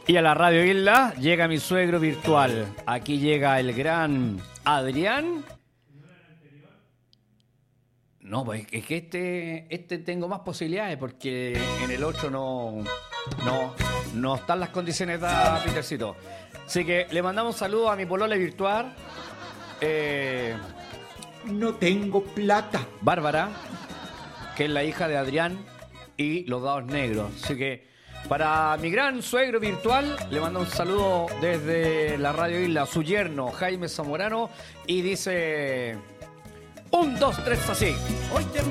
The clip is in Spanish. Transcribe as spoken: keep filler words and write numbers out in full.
Y a la Radio Isla llega mi suegro virtual. Aquí llega el gran Adrián. No, pues es que este, este tengo más posibilidades porque en el ocho no, no, no están las condiciones de Petercito. Así que le mandamos un saludo a mi polola virtual. Eh, no tengo plata. Bárbara, que es la hija de Adrián y los dados negros. Así que para mi gran suegro virtual le mando un saludo desde la Radio Isla, su yerno Jaime Zamorano, y dice un, dos, tres, así. Oye,